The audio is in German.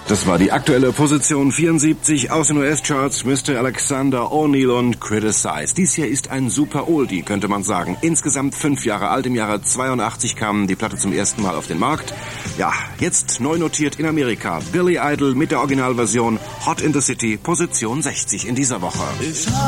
Das war die aktuelle Position 74 aus den US-Charts, Mr. Alexander O'Neal und Criticize. Dies hier ist ein super Oldie, könnte man sagen. Insgesamt 5 Jahre alt. Im Jahre 82 kam die Platte zum ersten Mal auf den Markt. Ja, jetzt neu notiert in Amerika. Billy Idol mit der Originalversion Hot in the City, Position 60 in dieser Woche.